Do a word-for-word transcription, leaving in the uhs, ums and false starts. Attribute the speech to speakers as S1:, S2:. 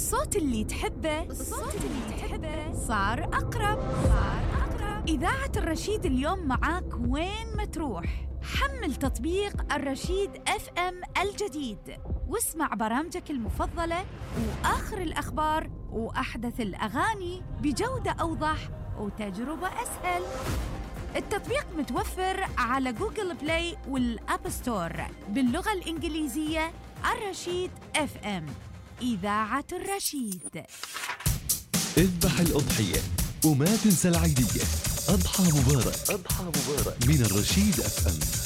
S1: الصوت اللي تحبه الصوت اللي تحبه صار أقرب صار أقرب. إذاعة الرشيد اليوم معاك وين ما تروح. حمل تطبيق الرشيد اف ام الجديد واسمع برامجك المفضلة وآخر الأخبار وأحدث الأغاني بجودة أوضح وتجربة أسهل. التطبيق متوفر على جوجل بلاي والأب ستور باللغة الإنجليزية. الرشيد اف ام، إذاعة الرشيد.
S2: اذبح الأضحية وما تنسى العيدية. أضحى مبارك، أضحى مبارك من الرشيد اف ام.